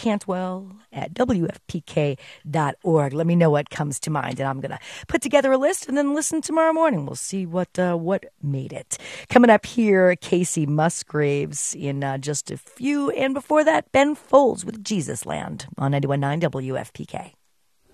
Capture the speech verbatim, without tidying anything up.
Cantwell at W F P K dot org. Let me know what comes to mind, and I'm going to put together a list and then listen tomorrow morning. We'll see what uh, what made it. Coming up here, Casey Musgraves in uh, just a few, and before that, Ben Folds with Jesus Land on ninety-one point nine W F P K.